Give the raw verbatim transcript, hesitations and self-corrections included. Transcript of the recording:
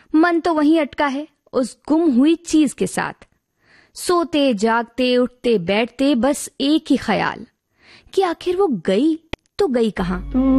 मन तो वहीं अटका है उस गुम हुई चीज के साथ। सोते जागते उठते बैठते बस एक ही ख्याल कि आखिर वो गई तो गई कहाँ।